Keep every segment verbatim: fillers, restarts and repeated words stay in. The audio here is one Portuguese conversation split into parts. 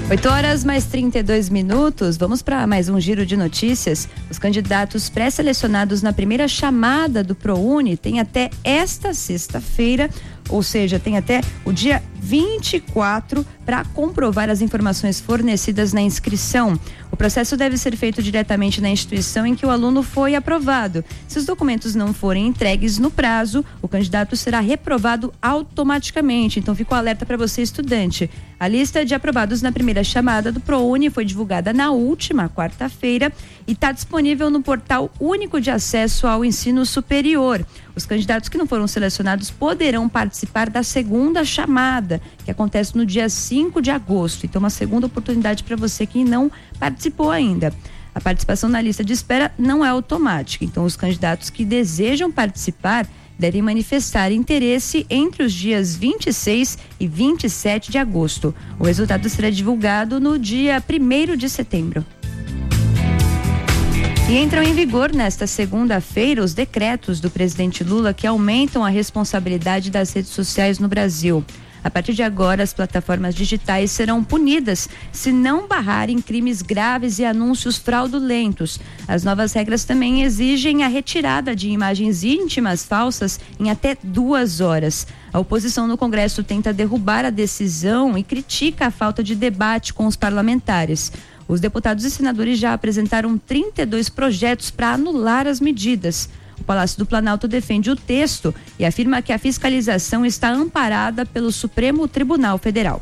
oito horas mais trinta e dois minutos, vamos para mais um giro de notícias. Os candidatos pré-selecionados na primeira chamada do ProUni têm até esta sexta-feira, ou seja, tem até o dia vinte e quatro para comprovar as informações fornecidas na inscrição. O processo deve ser feito diretamente na instituição em que o aluno foi aprovado. Se os documentos não forem entregues no prazo, o candidato será reprovado automaticamente. Então, fica o alerta para você, estudante. A lista de aprovados na primeira chamada do ProUni foi divulgada na última quarta-feira e está disponível no portal único de acesso ao ensino superior. Os candidatos que não foram selecionados poderão participar da segunda chamada, que acontece no dia cinco de agosto. Então, uma segunda oportunidade para você que não participou ainda. A participação na lista de espera não é automática. Então, os candidatos que desejam participar devem manifestar interesse entre os dias vinte e seis e vinte e sete de agosto. O resultado será divulgado no dia primeiro de setembro. E entram em vigor nesta segunda-feira os decretos do presidente Lula que aumentam a responsabilidade das redes sociais no Brasil. A partir de agora, as plataformas digitais serão punidas se não barrarem crimes graves e anúncios fraudulentos. As novas regras também exigem a retirada de imagens íntimas falsas em até duas horas. A oposição no Congresso tenta derrubar a decisão e critica a falta de debate com os parlamentares. Os deputados e senadores já apresentaram trinta e dois projetos para anular as medidas. O Palácio do Planalto defende o texto e afirma que a fiscalização está amparada pelo Supremo Tribunal Federal.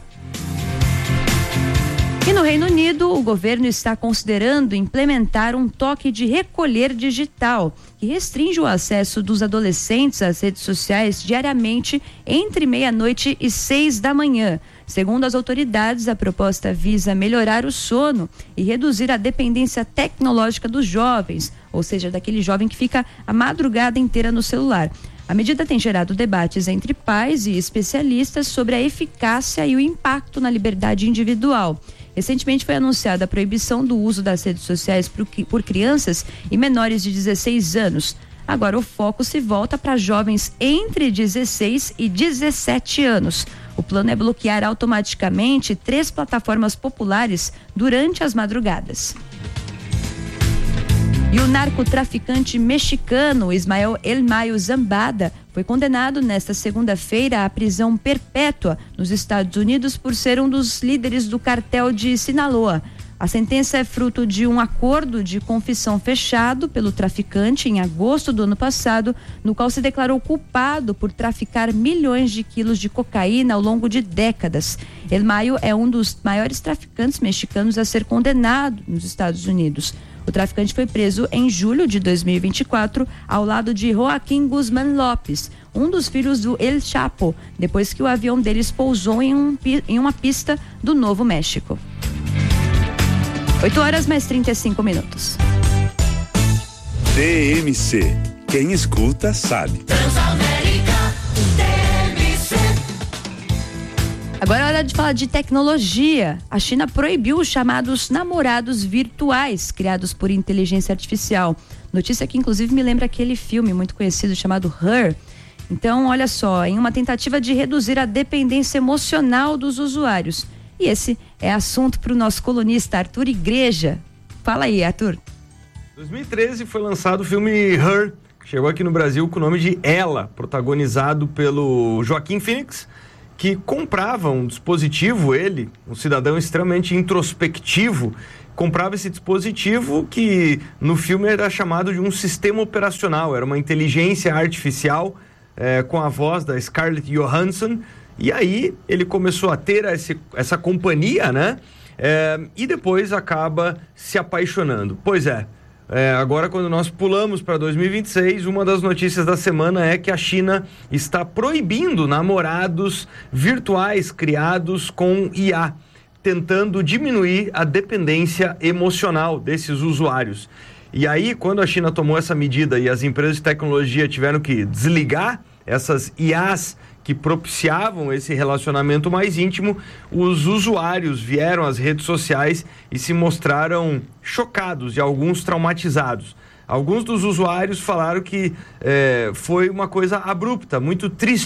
E no Reino Unido, o governo está considerando implementar um toque de recolher digital, que restringe o acesso dos adolescentes às redes sociais diariamente entre meia-noite e seis da manhã. Segundo as autoridades, a proposta visa melhorar o sono e reduzir a dependência tecnológica dos jovens, ou seja, daquele jovem que fica a madrugada inteira no celular. A medida tem gerado debates entre pais e especialistas sobre a eficácia e o impacto na liberdade individual. Recentemente foi anunciada a proibição do uso das redes sociais por, por crianças e menores de dezesseis anos. Agora o foco se volta para jovens entre dezesseis e dezessete anos. O plano é bloquear automaticamente três plataformas populares durante as madrugadas. E o narcotraficante mexicano Ismael El Mayo Zambada foi condenado nesta segunda-feira à prisão perpétua nos Estados Unidos por ser um dos líderes do cartel de Sinaloa. A sentença é fruto de um acordo de confissão fechado pelo traficante em agosto do ano passado, no qual se declarou culpado por traficar milhões de quilos de cocaína ao longo de décadas. El Mayo é um dos maiores traficantes mexicanos a ser condenado nos Estados Unidos. O traficante foi preso em julho de dois mil e vinte e quatro ao lado de Joaquim Guzmán Lopes, um dos filhos do El Chapo, depois que o avião deles pousou em, um, em uma pista do Novo México. oito horas mais trinta e cinco minutos. D M C. Quem escuta sabe. Transamérica, D M C. Agora é hora de falar de tecnologia. A China proibiu os chamados namorados virtuais criados por inteligência artificial. Notícia que inclusive me lembra aquele filme muito conhecido chamado Her. Então, olha só, em uma tentativa de reduzir a dependência emocional dos usuários. E esse é assunto para o nosso colunista Arthur Igreja. Fala aí, Arthur. Em dois mil e treze foi lançado o filme Her, que chegou aqui no Brasil com o nome de Ela, protagonizado pelo Joaquim Phoenix, que comprava um dispositivo, ele, um cidadão extremamente introspectivo, comprava esse dispositivo que no filme era chamado de um sistema operacional, era uma inteligência artificial é, com a voz da Scarlett Johansson. E aí ele começou a ter esse, essa companhia, né? É, e depois acaba se apaixonando. Pois é, é agora quando nós pulamos para dois mil e vinte e seis, uma das notícias da semana é que a China está proibindo namorados virtuais criados com I A, tentando diminuir a dependência emocional desses usuários. E aí, quando a China tomou essa medida e as empresas de tecnologia tiveram que desligar essas I As que propiciavam esse relacionamento mais íntimo, os usuários vieram às redes sociais e se mostraram chocados e alguns traumatizados. Alguns dos usuários falaram que eh, foi uma coisa abrupta, muito triste,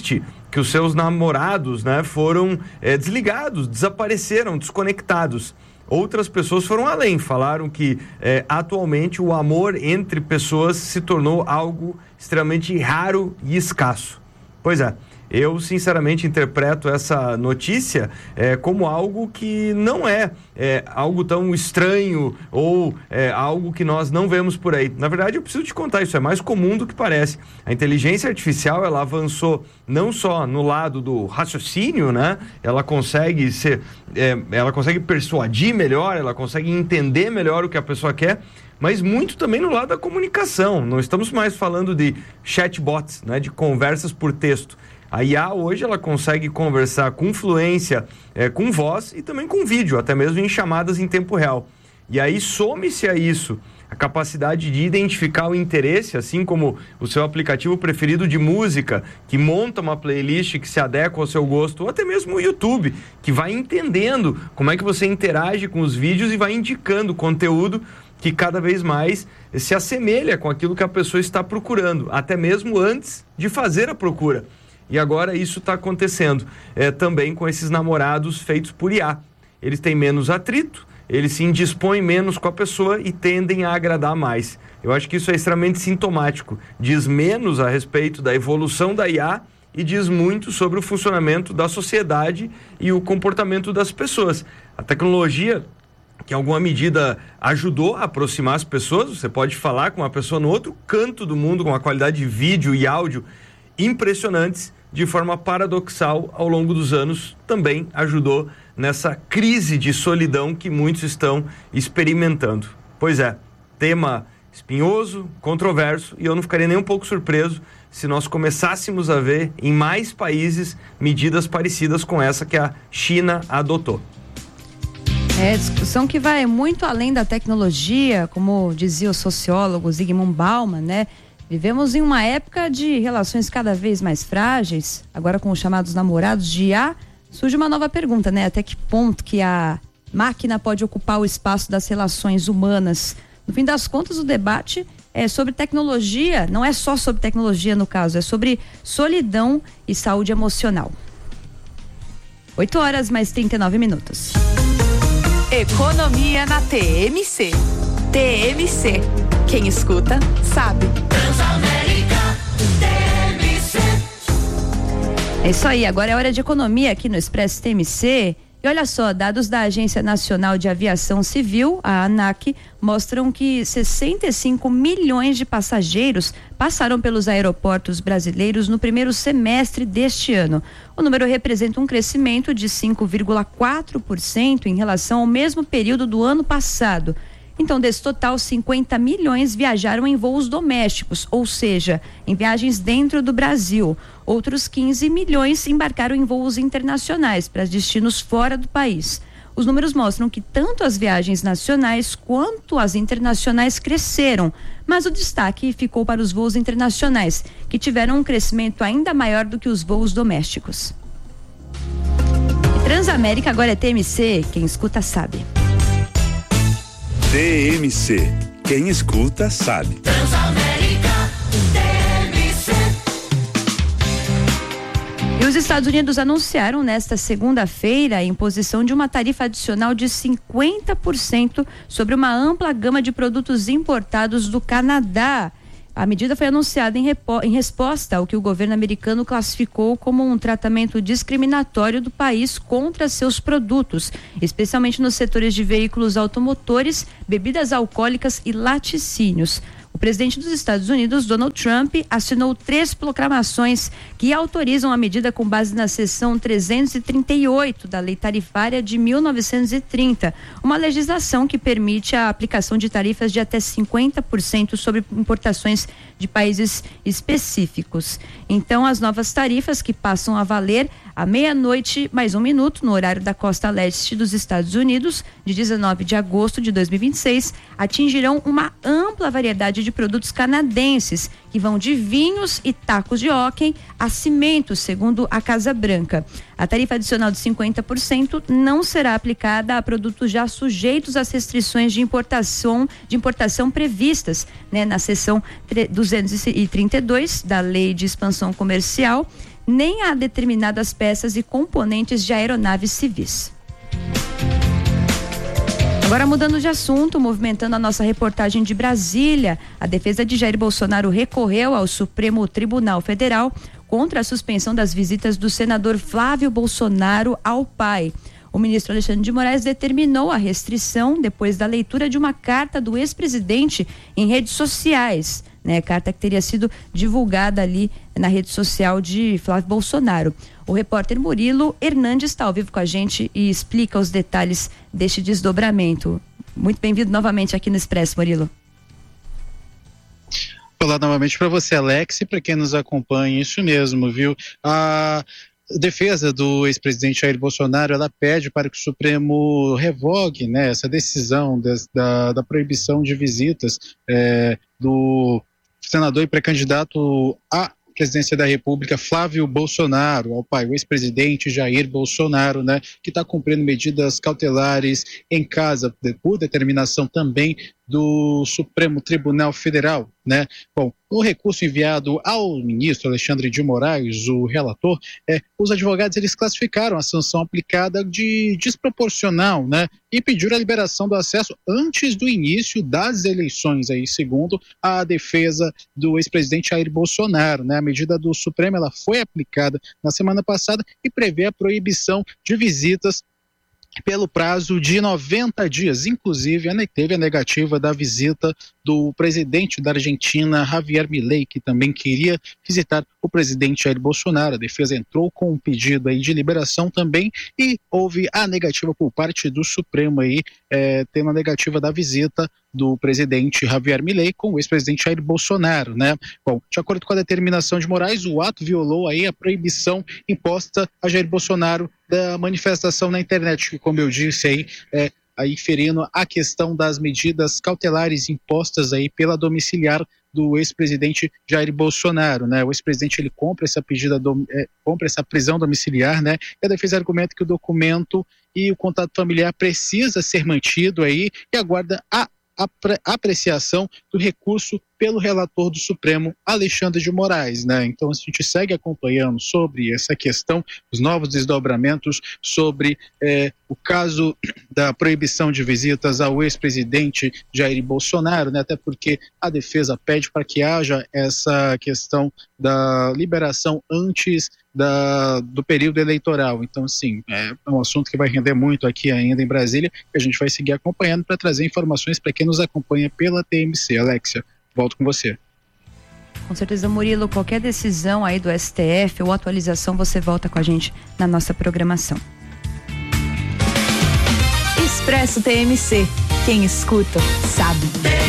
que os seus namorados, né, foram é, desligados, desapareceram, desconectados. Outras pessoas foram além, falaram que é, atualmente o amor entre pessoas se tornou algo extremamente raro e escasso. Pois é, eu sinceramente interpreto essa notícia é, como algo que não é, é algo tão estranho ou é, algo que nós não vemos por aí. Na verdade, eu preciso te contar, isso é mais comum do que parece. A inteligência artificial, ela avançou não só no lado do raciocínio, né? Ela consegue ser, é, ela consegue persuadir melhor, ela consegue entender melhor o que a pessoa quer, mas muito também no lado da comunicação. Não estamos mais falando de chatbots, né? De conversas por texto. A I A hoje ela consegue conversar com fluência, é, com voz e também com vídeo, até mesmo em chamadas em tempo real. E aí some-se a isso a capacidade de identificar o interesse, assim como o seu aplicativo preferido de música, que monta uma playlist que se adequa ao seu gosto, ou até mesmo o YouTube, que vai entendendo como é que você interage com os vídeos e vai indicando conteúdo que cada vez mais se assemelha com aquilo que a pessoa está procurando, até mesmo antes de fazer a procura. E agora isso está acontecendo é, também com esses namorados feitos por I A. Eles têm menos atrito, eles se indispõem menos com a pessoa e tendem a agradar mais. Eu acho que isso é extremamente sintomático. Diz menos a respeito da evolução da I A e diz muito sobre o funcionamento da sociedade e o comportamento das pessoas. A tecnologia, que em alguma medida ajudou a aproximar as pessoas, você pode falar com uma pessoa no outro canto do mundo com uma qualidade de vídeo e áudio impressionantes, de forma paradoxal, ao longo dos anos, também ajudou nessa crise de solidão que muitos estão experimentando. Pois é, tema espinhoso, controverso, e eu não ficaria nem um pouco surpreso se nós começássemos a ver em mais países medidas parecidas com essa que a China adotou. É discussão que vai muito além da tecnologia, como dizia o sociólogo Zygmunt Bauman, né? Vivemos em uma época de relações cada vez mais frágeis. Agora, com os chamados namorados de I A, surge uma nova pergunta, né? Até que ponto que a máquina pode ocupar o espaço das relações humanas? No fim das contas, o debate é sobre tecnologia, não é só sobre tecnologia no caso, é sobre solidão e saúde emocional. oito horas mais trinta e nove minutos. Economia na T M C. T M C. Quem escuta, sabe. Transamérica T M C. É isso aí, agora é hora de economia aqui no Expresso T M C. E olha só, dados da Agência Nacional de Aviação Civil, a ANAC, mostram que sessenta e cinco milhões de passageiros passaram pelos aeroportos brasileiros no primeiro semestre deste ano. O número representa um crescimento de cinco vírgula quatro por cento em relação ao mesmo período do ano passado. Então, desse total, cinquenta milhões viajaram em voos domésticos, ou seja, em viagens dentro do Brasil. Outros quinze milhões embarcaram em voos internacionais para destinos fora do país. Os números mostram que tanto as viagens nacionais quanto as internacionais cresceram, mas o destaque ficou para os voos internacionais, que tiveram um crescimento ainda maior do que os voos domésticos. E Transamérica agora é T M C, quem escuta sabe. T M C. Quem escuta sabe. Transamérica T M C. E os Estados Unidos anunciaram nesta segunda-feira a imposição de uma tarifa adicional de cinquenta por cento sobre uma ampla gama de produtos importados do Canadá. A medida foi anunciada em, repo, em resposta ao que o governo americano classificou como um tratamento discriminatório do país contra seus produtos, especialmente nos setores de veículos automotores, bebidas alcoólicas e laticínios. O presidente dos Estados Unidos, Donald Trump, assinou três proclamações que autorizam a medida com base na seção trezentos e trinta e oito da Lei Tarifária de mil novecentos e trinta, uma legislação que permite a aplicação de tarifas de até cinquenta por cento sobre importações de países específicos. Então, as novas tarifas, que passam a valer à meia-noite mais um minuto no horário da costa leste dos Estados Unidos, de dezenove de agosto de dois mil e vinte e seis, atingirão uma ampla variedade de produtos canadenses, que vão de vinhos e tacos de hóquei a cimentos, segundo a Casa Branca. A tarifa adicional de cinquenta por cento não será aplicada a produtos já sujeitos às restrições de importação, de importação previstas, né, na seção duzentos e trinta e dois da Lei de Expansão Comercial, nem a determinadas peças e componentes de aeronaves civis. Agora, mudando de assunto, movimentando a nossa reportagem de Brasília, a defesa de Jair Bolsonaro recorreu ao Supremo Tribunal Federal contra a suspensão das visitas do senador Flávio Bolsonaro ao pai. O ministro Alexandre de Moraes determinou a restrição depois da leitura de uma carta do ex-presidente em redes sociais, né? Carta que teria sido divulgada ali na rede social de Flávio Bolsonaro. O repórter Murilo Hernandes está ao vivo com a gente e explica os detalhes deste desdobramento. Muito bem-vindo novamente aqui no Expresso, Murilo. Olá novamente para você, Alex, e para quem nos acompanha, isso mesmo, viu? A defesa do ex-presidente Jair Bolsonaro, ela pede para que o Supremo revogue, né, essa decisão das, da, da proibição de visitas é, do senador e pré-candidato a presidência da República, Flávio Bolsonaro, ao pai, o ex-presidente Jair Bolsonaro, né, que está cumprindo medidas cautelares em casa, por determinação também do Supremo Tribunal Federal, né? Bom, o recurso enviado ao ministro Alexandre de Moraes, o relator, é, os advogados eles classificaram a sanção aplicada de desproporcional, né? E pediram a liberação do acesso antes do início das eleições, aí, segundo a defesa do ex-presidente Jair Bolsonaro, né? A medida do Supremo ela foi aplicada na semana passada e prevê a proibição de visitas pelo prazo de noventa dias, inclusive teve a negativa da visita do presidente da Argentina, Javier Milei, que também queria visitar o presidente Jair Bolsonaro. A defesa entrou com um pedido aí de liberação também e houve a negativa por parte do Supremo aí, é, tendo a negativa da visita do presidente Javier Milei com o ex-presidente Jair Bolsonaro, né? Bom, de acordo com a determinação de Moraes, o ato violou aí a proibição imposta a Jair Bolsonaro da manifestação na internet, que, como eu disse aí, é, aí ferindo a questão das medidas cautelares impostas aí pela domiciliar do ex-presidente Jair Bolsonaro, né? O ex-presidente ele compra essa pedida, do, é, compra essa prisão domiciliar, né? E a defesa argumenta que o documento e o contato familiar precisa ser mantido aí e aguarda a apreciação do recurso pelo relator do Supremo, Alexandre de Moraes, né? Então a gente segue acompanhando sobre essa questão, os novos desdobramentos sobre eh, o caso da proibição de visitas ao ex-presidente Jair Bolsonaro, né? Até porque a defesa pede para que haja essa questão da liberação antes da, do período eleitoral. Então, sim, é um assunto que vai render muito aqui ainda em Brasília, que a gente vai seguir acompanhando para trazer informações para quem nos acompanha pela T M C. Alexia, volto com você. Com certeza, Murilo, qualquer decisão aí do S T F ou atualização, você volta com a gente na nossa programação. Expresso T M C. Quem escuta, sabe.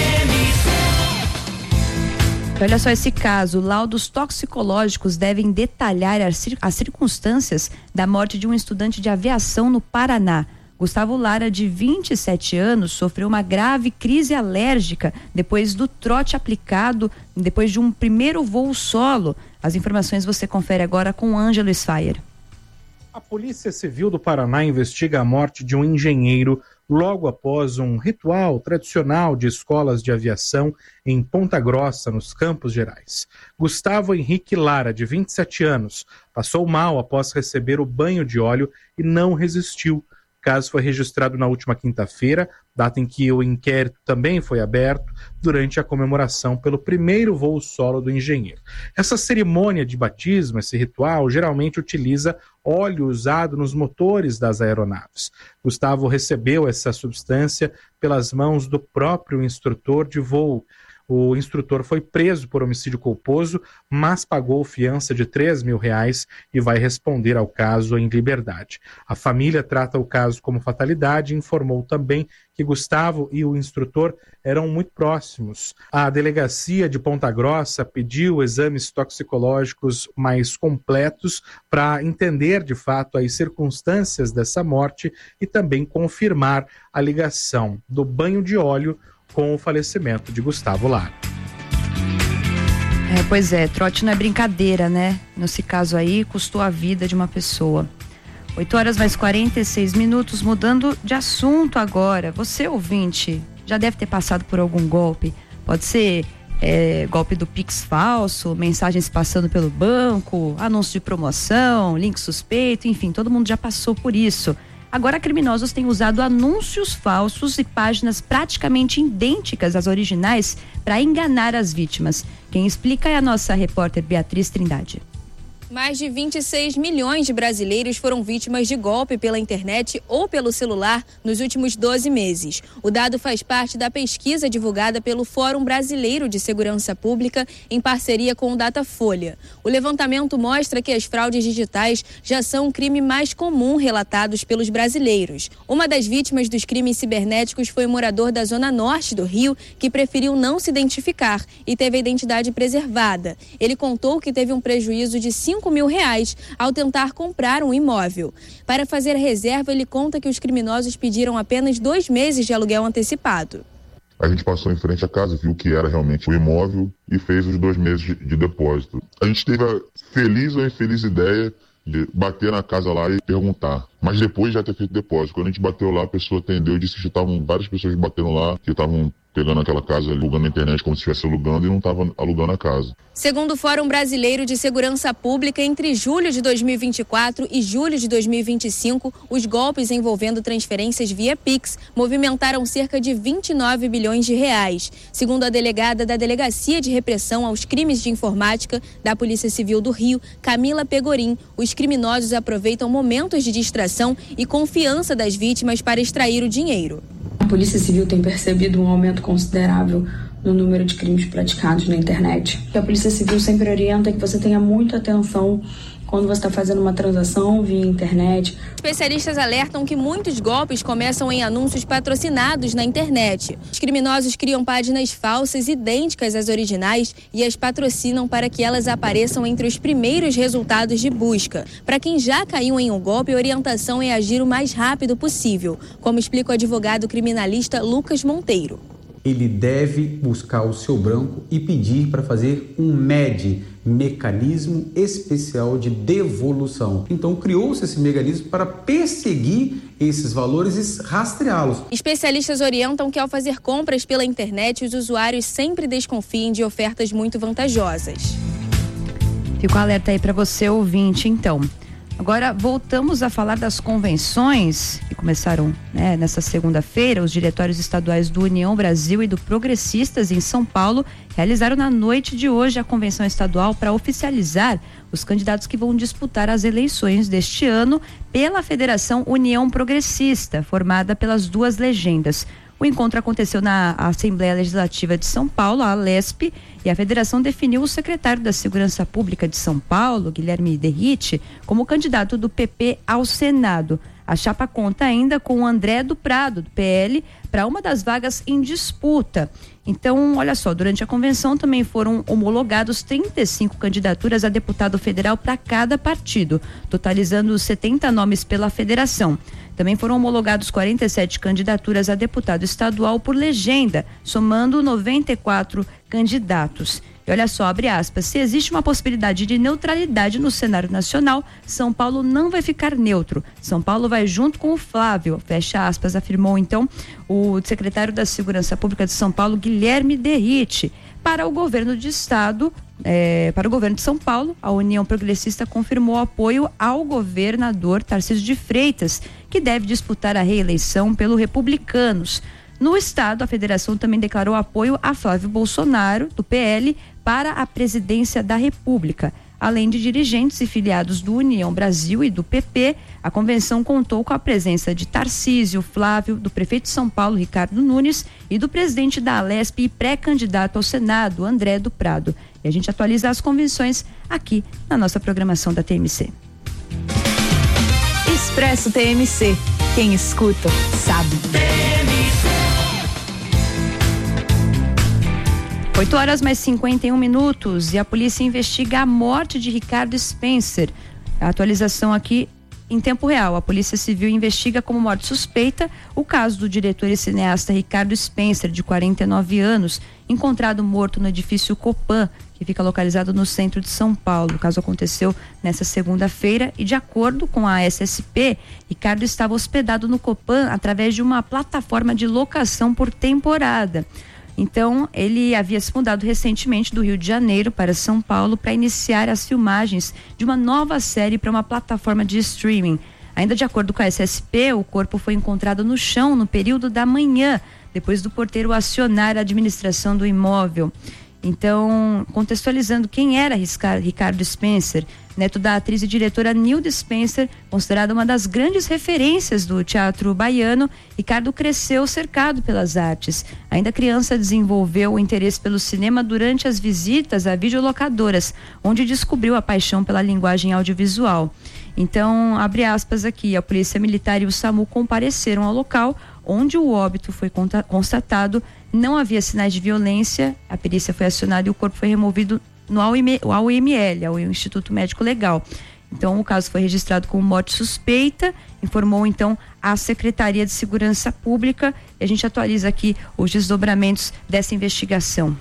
Olha só esse caso, laudos toxicológicos devem detalhar as, cir- as circunstâncias da morte de um estudante de aviação no Paraná. Gustavo Lara, de vinte e sete anos, sofreu uma grave crise alérgica depois do trote aplicado, depois de um primeiro voo solo. As informações você confere agora com Ângelo Sfaier. A Polícia Civil do Paraná investiga a morte de um engenheiro logo após um ritual tradicional de escolas de aviação em Ponta Grossa, nos Campos Gerais. Gustavo Henrique Lara, de vinte e sete anos, passou mal após receber o banho de óleo e não resistiu. O caso foi registrado na última quinta-feira, data em que o inquérito também foi aberto durante a comemoração pelo primeiro voo solo do engenheiro. Essa cerimônia de batismo, esse ritual, geralmente utiliza óleo usado nos motores das aeronaves. Gustavo recebeu essa substância pelas mãos do próprio instrutor de voo. O instrutor foi preso por homicídio culposo, mas pagou fiança de três mil reais e vai responder ao caso em liberdade. A família trata o caso como fatalidade e informou também que Gustavo e o instrutor eram muito próximos. A delegacia de Ponta Grossa pediu exames toxicológicos mais completos para entender de fato as circunstâncias dessa morte e também confirmar a ligação do banho de óleo com o falecimento de Gustavo Lara. É, pois é, trote não é brincadeira, né? Nesse caso aí, custou a vida de uma pessoa. oito horas mais quarenta e seis minutos, mudando de assunto agora. Você, ouvinte, já deve ter passado por algum golpe. Pode ser É, golpe do Pix falso, mensagens passando pelo banco, anúncio de promoção, link suspeito, enfim, todo mundo já passou por isso. Agora, criminosos têm usado anúncios falsos e páginas praticamente idênticas às originais para enganar as vítimas. Quem explica é a nossa repórter Beatriz Trindade. Mais de vinte e seis milhões de brasileiros foram vítimas de golpe pela internet ou pelo celular nos últimos doze meses. O dado faz parte da pesquisa divulgada pelo Fórum Brasileiro de Segurança Pública em parceria com o Datafolha. O levantamento mostra que as fraudes digitais já são um crime mais comum relatados pelos brasileiros. Uma das vítimas dos crimes cibernéticos foi um morador da Zona Norte do Rio que preferiu não se identificar e teve a identidade preservada. Ele contou que teve um prejuízo de cinco mil reais ao tentar comprar um imóvel. Para fazer a reserva, ele conta que os criminosos pediram apenas dois meses de aluguel antecipado. A gente passou em frente à casa, viu que era realmente o imóvel e fez os dois meses de, de depósito. A gente teve a feliz ou infeliz ideia de bater na casa lá e perguntar. Mas depois já ter feito depósito. Quando a gente bateu lá, a pessoa atendeu e disse que estavam várias pessoas batendo lá, que estavam pegando aquela casa, alugando na internet como se estivesse alugando e não estavam alugando a casa. Segundo o Fórum Brasileiro de Segurança Pública, entre julho de dois mil e vinte e quatro e julho de dois mil e vinte e cinco, os golpes envolvendo transferências via Pix movimentaram cerca de vinte e nove bilhões de reais. Segundo a delegada da Delegacia de Repressão aos Crimes de Informática da Polícia Civil do Rio, Camila Pegorim, os criminosos aproveitam momentos de distração e confiança das vítimas para extrair o dinheiro. A Polícia Civil tem percebido um aumento considerável no número de crimes praticados na internet. A Polícia Civil sempre orienta que você tenha muita atenção quando você está fazendo uma transação via internet. Especialistas alertam que muitos golpes começam em anúncios patrocinados na internet. Os criminosos criam páginas falsas idênticas às originais e as patrocinam para que elas apareçam entre os primeiros resultados de busca. Para quem já caiu em um golpe, a orientação é agir o mais rápido possível, como explica o advogado criminalista Lucas Monteiro. Ele deve buscar o seu banco e pedir para fazer um M E D, mecanismo especial de devolução. Então criou-se esse mecanismo para perseguir esses valores e rastreá-los. Especialistas orientam que ao fazer compras pela internet, os usuários sempre desconfiem de ofertas muito vantajosas. Fico alerta aí para você, ouvinte, então. Agora, voltamos a falar das convenções que começaram, né, nessa segunda-feira. Os diretórios estaduais do União Brasil e do Progressistas em São Paulo realizaram na noite de hoje a convenção estadual para oficializar os candidatos que vão disputar as eleições deste ano pela Federação União Progressista, formada pelas duas legendas. O encontro aconteceu na Assembleia Legislativa de São Paulo, a Alesp, e a federação definiu o secretário da Segurança Pública de São Paulo, Guilherme Derrite, como candidato do P P ao Senado. A chapa conta ainda com o André do Prado, do P L, para uma das vagas em disputa. Então, olha só, durante a convenção também foram homologados trinta e cinco candidaturas a deputado federal para cada partido, totalizando setenta nomes pela federação. Também foram homologados quarenta e sete candidaturas a deputado estadual por legenda, somando noventa e quatro candidatos. E olha só, abre aspas, se existe uma possibilidade de neutralidade no cenário nacional, São Paulo não vai ficar neutro. São Paulo vai junto com o Flávio, fecha aspas, afirmou então o secretário da Segurança Pública de São Paulo, Guilherme Derrite. Para o governo de estado, é, para o governo de São Paulo, a União Progressista confirmou apoio ao governador Tarcísio de Freitas, que deve disputar a reeleição pelo Republicanos. No estado, a federação também declarou apoio a Flávio Bolsonaro, do P L, para a presidência da República. Além de dirigentes e filiados do União Brasil e do P P, a convenção contou com a presença de Tarcísio, Flávio, do prefeito de São Paulo, Ricardo Nunes, e do presidente da Alesp e pré-candidato ao Senado, André do Prado. E a gente atualiza as convenções aqui na nossa programação da T M C. Expresso T M C. Quem escuta, sabe. oito horas mais cinquenta e um minutos e a polícia investiga a morte de Ricardo Spencer. A atualização aqui em tempo real. A Polícia Civil investiga como morte suspeita o caso do diretor e cineasta Ricardo Spencer, de quarenta e nove anos, encontrado morto no edifício Copan, que fica localizado no centro de São Paulo. O caso aconteceu nesta segunda-feira e, de acordo com a S S P, Ricardo estava hospedado no Copan através de uma plataforma de locação por temporada. Então, ele havia se mudado recentemente do Rio de Janeiro para São Paulo para iniciar as filmagens de uma nova série para uma plataforma de streaming. Ainda de acordo com a S S P, o corpo foi encontrado no chão no período da manhã, depois do porteiro acionar a administração do imóvel. Então, contextualizando quem era Ricardo Spencer, neto da atriz e diretora Nilda Spencer, considerada uma das grandes referências do teatro baiano, Ricardo cresceu cercado pelas artes. Ainda criança, desenvolveu o interesse pelo cinema durante as visitas a videolocadoras, onde descobriu a paixão pela linguagem audiovisual. Então, abre aspas aqui, a Polícia Militar e o SAMU compareceram ao local onde o óbito foi constatado, não havia sinais de violência, a perícia foi acionada e o corpo foi removido no A U M L, ao Instituto Médico Legal. Então, o caso foi registrado como morte suspeita, informou então a Secretaria de Segurança Pública, e a gente atualiza aqui os desdobramentos dessa investigação.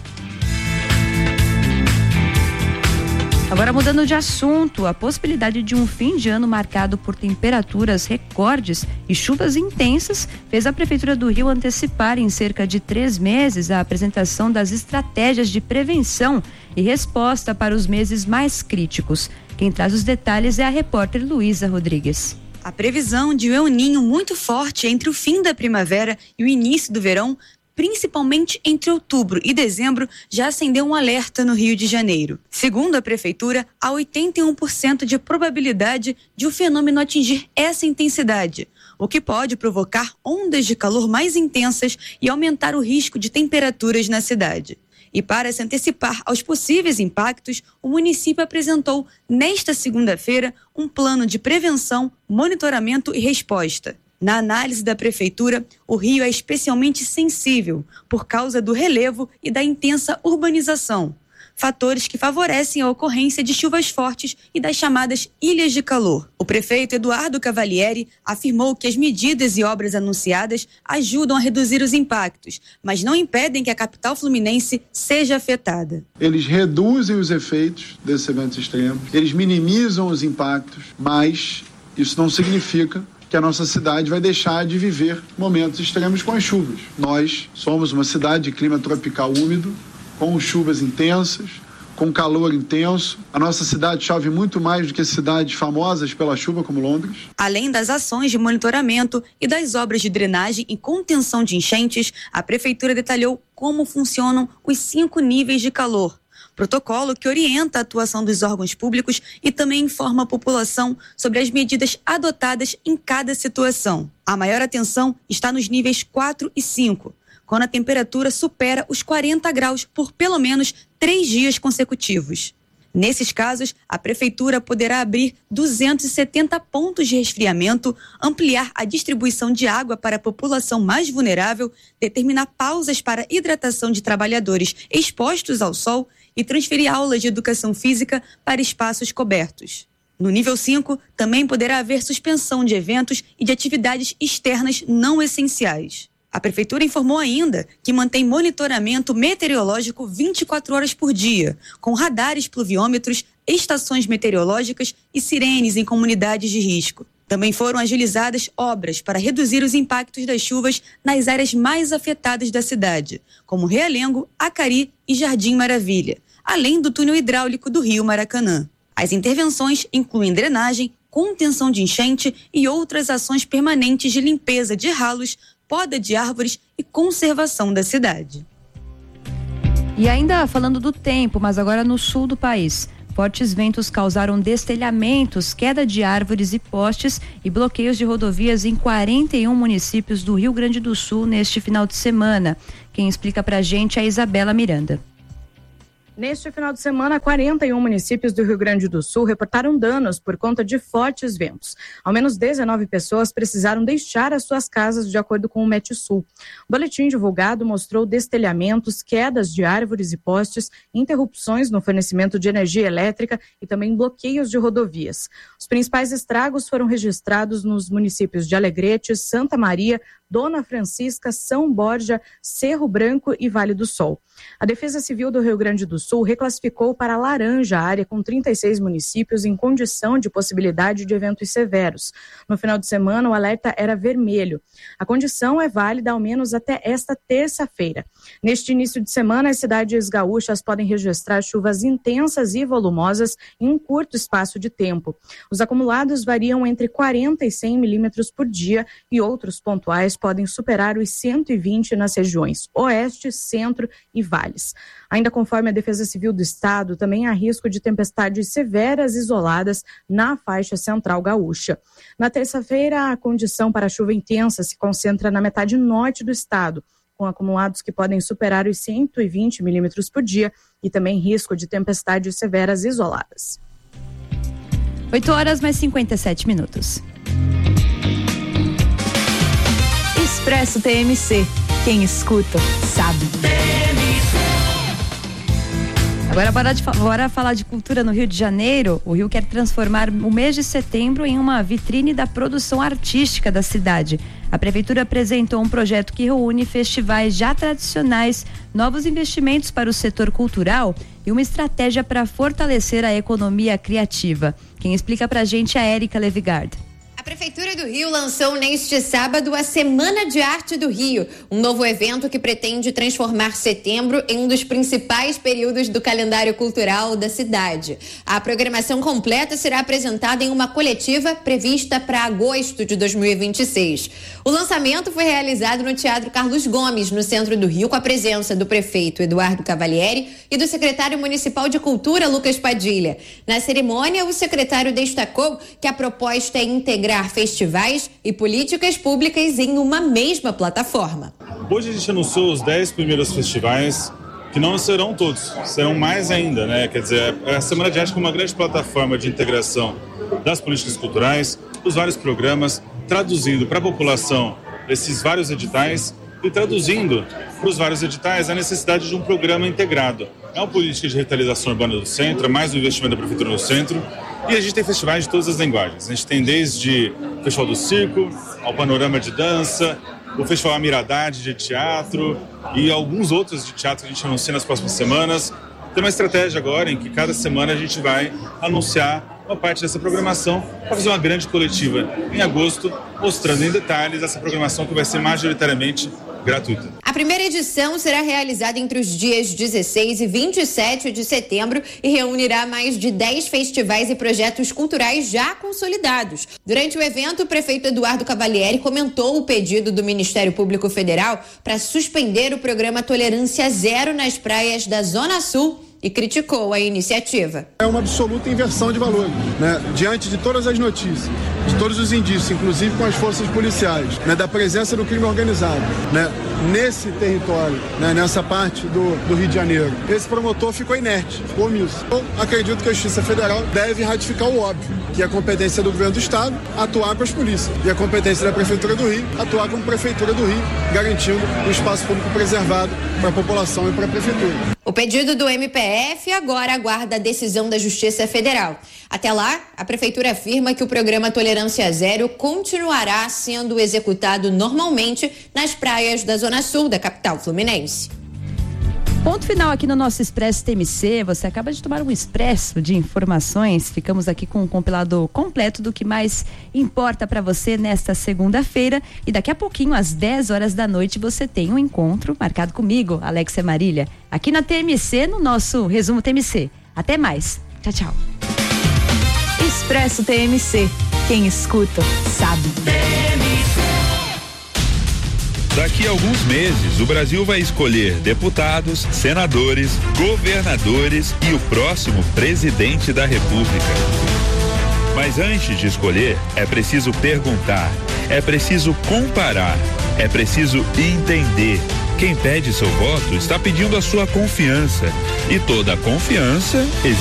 Agora, mudando de assunto, a possibilidade de um fim de ano marcado por temperaturas recordes e chuvas intensas fez a Prefeitura do Rio antecipar em cerca de três meses a apresentação das estratégias de prevenção e resposta para os meses mais críticos. Quem traz os detalhes é a repórter Luísa Rodrigues. A previsão de um El Niño muito forte entre o fim da primavera e o início do verão, principalmente entre outubro e dezembro, já acendeu um alerta no Rio de Janeiro. Segundo a Prefeitura, há oitenta e um por cento de probabilidade de o fenômeno atingir essa intensidade, o que pode provocar ondas de calor mais intensas e aumentar o risco de temperaturas na cidade. E para se antecipar aos possíveis impactos, o município apresentou, nesta segunda-feira, um plano de prevenção, monitoramento e resposta. Na análise da Prefeitura, o Rio é especialmente sensível por causa do relevo e da intensa urbanização, fatores que favorecem a ocorrência de chuvas fortes e das chamadas ilhas de calor. O prefeito Eduardo Cavalieri afirmou que as medidas e obras anunciadas ajudam a reduzir os impactos, mas não impedem que a capital fluminense seja afetada. Eles reduzem os efeitos desses eventos extremos, eles minimizam os impactos, mas isso não significa que a nossa cidade vai deixar de viver momentos extremos com as chuvas. Nós somos uma cidade de clima tropical úmido, com chuvas intensas, com calor intenso. A nossa cidade chove muito mais do que cidades famosas pela chuva como Londres. Além das ações de monitoramento e das obras de drenagem e contenção de enchentes, a Prefeitura detalhou como funcionam os cinco níveis de calor. Protocolo que orienta a atuação dos órgãos públicos e também informa a população sobre as medidas adotadas em cada situação. A maior atenção está nos níveis quatro e cinco, quando a temperatura supera os quarenta graus por pelo menos três dias consecutivos. Nesses casos, a Prefeitura poderá abrir duzentos e setenta pontos de resfriamento, ampliar a distribuição de água para a população mais vulnerável, determinar pausas para hidratação de trabalhadores expostos ao sol e transferir aulas de educação física para espaços cobertos. No nível cinco, também poderá haver suspensão de eventos e de atividades externas não essenciais. A Prefeitura informou ainda que mantém monitoramento meteorológico vinte e quatro horas por dia, com radares pluviômetros, estações meteorológicas e sirenes em comunidades de risco. Também foram agilizadas obras para reduzir os impactos das chuvas nas áreas mais afetadas da cidade, como Realengo, Acari e Jardim Maravilha, além do túnel hidráulico do Rio Maracanã. As intervenções incluem drenagem, contenção de enchente e outras ações permanentes de limpeza de ralos, poda de árvores e conservação da cidade. E ainda falando do tempo, mas agora no sul do país, fortes ventos causaram destelhamentos, queda de árvores e postes e bloqueios de rodovias em quarenta e um municípios do Rio Grande do Sul neste final de semana. Quem explica pra gente é a Isabela Miranda. Neste final de semana, quarenta e um municípios do Rio Grande do Sul reportaram danos por conta de fortes ventos. Ao menos dezenove pessoas precisaram deixar as suas casas, de acordo com o Metsul. O boletim divulgado mostrou destelhamentos, quedas de árvores e postes, interrupções no fornecimento de energia elétrica e também bloqueios de rodovias. Os principais estragos foram registrados nos municípios de Alegrete, Santa Maria, Dona Francisca, São Borja, Cerro Branco e Vale do Sol. A Defesa Civil do Rio Grande do Sul reclassificou para laranja a área com trinta e seis municípios em condição de possibilidade de eventos severos. No final de semana, o alerta era vermelho. A condição é válida ao menos até esta terça-feira. Neste início de semana, as cidades gaúchas podem registrar chuvas intensas e volumosas em um curto espaço de tempo. Os acumulados variam entre quarenta e cem milímetros por dia e outros pontuais podem superar os cento e vinte nas regiões oeste, centro e vales. Ainda conforme a Defesa Civil do Estado, também há risco de tempestades severas isoladas na faixa central gaúcha. Na terça-feira, a condição para chuva intensa se concentra na metade norte do estado, com acumulados que podem superar os cento e vinte milímetros por dia e também risco de tempestades severas isoladas. oito horas mais cinquenta e sete minutos. Expresso T M C. Quem escuta, sabe. Agora, bora, de, bora falar de cultura no Rio de Janeiro. O Rio quer transformar o mês de setembro em uma vitrine da produção artística da cidade. A Prefeitura apresentou um projeto que reúne festivais já tradicionais, novos investimentos para o setor cultural e uma estratégia para fortalecer a economia criativa. Quem explica pra gente é a Érica Levigard. A Prefeitura do Rio lançou neste sábado a Semana de Arte do Rio, um novo evento que pretende transformar setembro em um dos principais períodos do calendário cultural da cidade. A programação completa será apresentada em uma coletiva prevista para agosto de dois mil e vinte e seis. O lançamento foi realizado no Teatro Carlos Gomes, no centro do Rio, com a presença do prefeito Eduardo Cavalieri e do secretário municipal de Cultura, Lucas Padilha. Na cerimônia, o secretário destacou que a proposta é integrar festivais e políticas públicas em uma mesma plataforma. Hoje a gente anunciou os dez primeiros festivais, que não serão todos, serão mais ainda, né? Quer dizer, a Semana de Arte como uma grande plataforma de integração das políticas culturais, dos vários programas, traduzindo para a população esses vários editais e traduzindo para os vários editais a necessidade de um programa integrado. É uma política de revitalização urbana do centro, é mais um investimento da Prefeitura no centro. E a gente tem festivais de todas as linguagens. A gente tem desde o Festival do Circo, ao Panorama de Dança, o Festival Amiradade de Teatro e alguns outros de teatro que a gente anuncia nas próximas semanas. Tem uma estratégia agora em que cada semana a gente vai anunciar uma parte dessa programação para fazer uma grande coletiva em agosto, mostrando em detalhes essa programação que vai ser majoritariamente gratuita. A primeira edição será realizada entre os dias dezesseis e vinte e sete de setembro e reunirá mais de dez festivais e projetos culturais já consolidados. Durante o evento, o prefeito Eduardo Cavalieri comentou o pedido do Ministério Público Federal para suspender o programa Tolerância Zero nas praias da Zona Sul e criticou a iniciativa. É uma absoluta inversão de valores, né? Diante de todas as notícias, de todos os indícios, inclusive com as forças policiais, né? Da presença do crime organizado, né? Nesse território, né? Nessa parte do, do Rio de Janeiro. Esse promotor ficou inerte, ficou omisso. Eu acredito que a Justiça Federal deve ratificar o óbvio, que é a competência do governo do Estado atuar com as polícias e a competência da Prefeitura do Rio atuar como Prefeitura do Rio, garantindo um espaço público preservado para a população e para a Prefeitura. O pedido do M P F agora aguarda a decisão da Justiça Federal. Até lá, a Prefeitura afirma que o programa Tolerância Zero continuará sendo executado normalmente nas praias da Zona Sul da capital fluminense. Ponto final aqui no nosso Expresso T M C. Você acaba de tomar um expresso de informações. Ficamos aqui com um compilado completo do que mais importa para você nesta segunda-feira. E daqui a pouquinho, às dez horas da noite, você tem um encontro marcado comigo, Alexia Marília, aqui na T M C, no nosso Resumo T M C. Até mais. Tchau, tchau. Expresso T M C. Quem escuta, sabe. Daqui a alguns meses, o Brasil vai escolher deputados, senadores, governadores e o próximo presidente da República. Mas antes de escolher, é preciso perguntar, é preciso comparar, é preciso entender. Quem pede seu voto está pedindo a sua confiança. E toda confiança existe.